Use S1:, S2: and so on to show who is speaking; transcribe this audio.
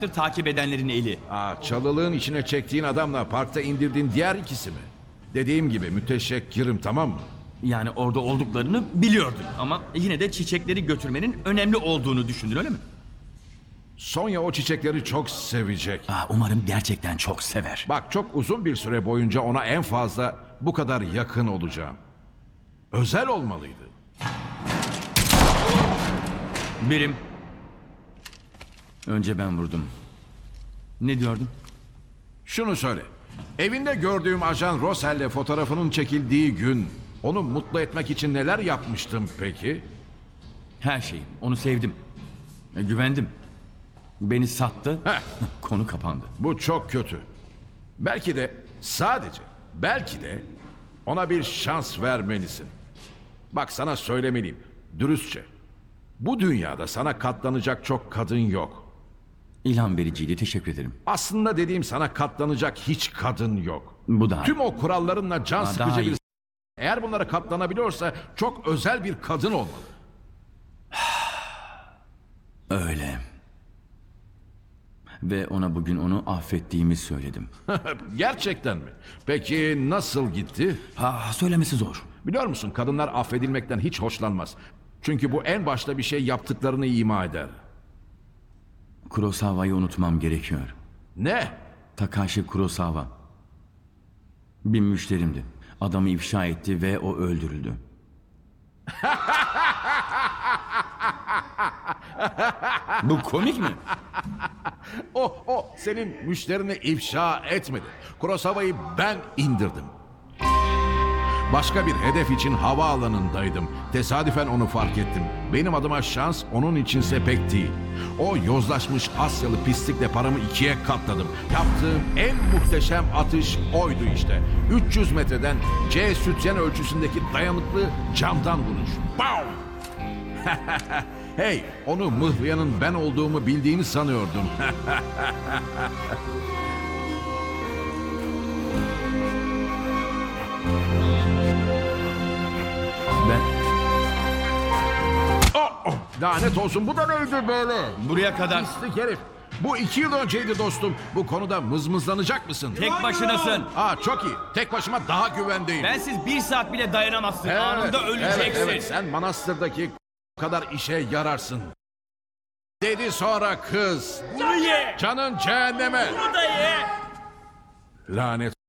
S1: takip edenlerin eli.
S2: Çalılığın içine çektiğin adamla parkta indirdiğin diğer ikisi mi? Dediğim gibi müteşekkirim, tamam mı?
S1: Yani orada olduklarını biliyordun ama yine de çiçekleri götürmenin önemli olduğunu düşündün, öyle mi?
S2: Sonya o çiçekleri çok sevecek.
S1: Umarım gerçekten çok sever.
S2: Bak, çok uzun bir süre boyunca ona en fazla bu kadar yakın olacağım. Özel olmalıydı.
S1: Birim. Önce ben vurdum. Ne diyordun?
S2: Şunu söyle. Evinde gördüğüm ajan Rossel'le fotoğrafının çekildiği gün onu mutlu etmek için neler yapmıştım peki?
S1: Her şeyi. Onu sevdim. Güvendim. Beni sattı. Konu kapandı.
S2: Bu çok kötü. Belki de, sadece belki de ona bir şans vermelisin. Bak, sana söylemeliyim dürüstçe. Bu dünyada sana katlanacak çok kadın yok.
S1: İlham vericiydi. Teşekkür ederim.
S2: Aslında dediğim, sana katlanacak hiç kadın yok.
S1: Bu daha
S2: Tüm o kurallarınla can
S1: daha
S2: sıkıcı
S1: iyi.
S2: bir... Eğer bunlara katlanabiliyorsa çok özel bir kadın olmalı.
S1: öyle. Ve ona bugün onu affettiğimi söyledim.
S2: Gerçekten mi? Peki nasıl gitti?
S1: Söylemesi zor.
S2: Biliyor musun, kadınlar affedilmekten hiç hoşlanmaz. Çünkü bu en başta bir şey yaptıklarını ima eder.
S1: Kurosawa'yı unutmam gerekiyor.
S2: Ne?
S1: Takashi Kurosawa. Bir müşterimdi. Adamı ifşa etti ve o öldürüldü. Bu komik mi?
S2: O senin müşterini ifşa etmedi. Kurosawa'yı ben indirdim. Başka bir hedef için havaalanındaydım. Tesadüfen onu fark ettim. Benim adıma şans, onun içinse pek değil. O yozlaşmış Asyalı pislikle paramı 2'ye katladım. Yaptığım en muhteşem atış oydu işte. 300 metreden C sütyen ölçüsündeki dayanıklı camdan vuruş. Bam! Hey, onu mıhlayanın ben olduğumu bildiğini sanıyordum.
S1: Ben
S2: Lanet olsun, bu da neydi böyle?
S1: buraya kadar.
S2: Pislik herif. Bu 2 yıl önceydi dostum. Bu konuda mızmızlanacak mısın?
S1: Tek başınasın.
S2: Çok iyi. Tek başıma daha güvendeyim.
S1: Bensiz 1 saat bile dayanamazsın. Anında öleceksin.
S2: Evet, sen manastırdaki kadar işe yararsın. Dedi sonra kız.
S1: Bunu ye.
S2: Canın cehenneme.
S1: Bunu da ye.
S2: Lanet.